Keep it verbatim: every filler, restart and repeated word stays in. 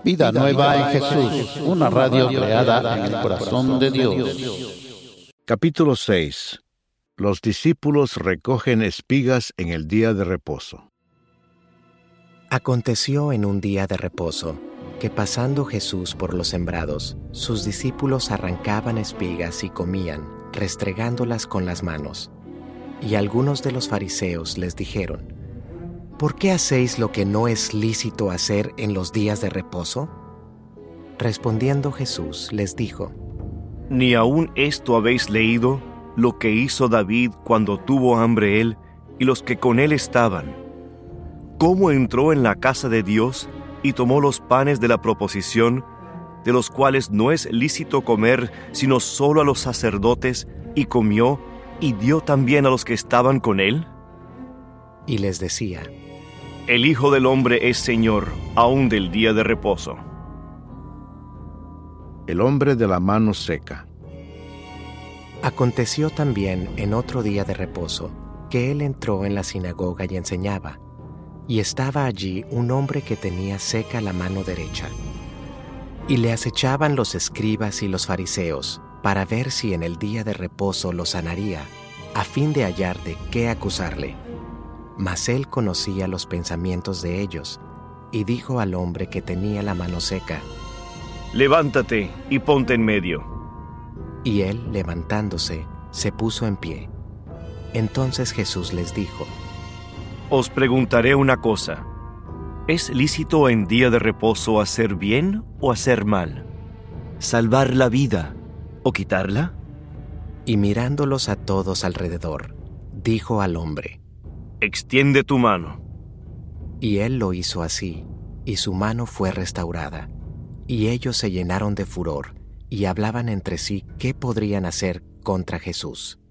Vida nueva en Jesús, una radio creada en el corazón de Dios. Capítulo seis. Los discípulos recogen espigas en el día de reposo. Aconteció en un día de reposo, que pasando Jesús por los sembrados, sus discípulos arrancaban espigas y comían, restregándolas con las manos. Y algunos de los fariseos les dijeron: ¿Por qué hacéis lo que no es lícito hacer en los días de reposo? Respondiendo Jesús les dijo: ¿Ni aún esto habéis leído, lo que hizo David cuando tuvo hambre él y los que con él estaban? ¿Cómo entró en la casa de Dios y tomó los panes de la proposición, de los cuales no es lícito comer sino solo a los sacerdotes, y comió y dio también a los que estaban con él? Y les decía: El Hijo del Hombre es Señor, aún del día de reposo. El hombre de la mano seca. Aconteció también en otro día de reposo, que él entró en la sinagoga y enseñaba, y estaba allí un hombre que tenía seca la mano derecha. Y le acechaban los escribas y los fariseos, para ver si en el día de reposo lo sanaría, a fin de hallar de qué acusarle. Mas él conocía los pensamientos de ellos, y dijo al hombre que tenía la mano seca: Levántate y ponte en medio. Y él, levantándose, se puso en pie. Entonces Jesús les dijo: Os preguntaré una cosa. ¿Es lícito en día de reposo hacer bien o hacer mal? ¿Salvar la vida o quitarla? Y mirándolos a todos alrededor, dijo al hombre: Extiende tu mano. Y él lo hizo así, y su mano fue restaurada. Y ellos se llenaron de furor, y hablaban entre sí qué podrían hacer contra Jesús.